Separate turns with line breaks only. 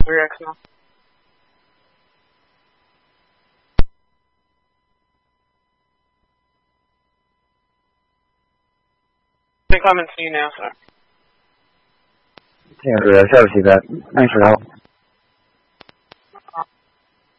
3XL. Coming to you now, sir.
Andrea, service that. Thanks for the help.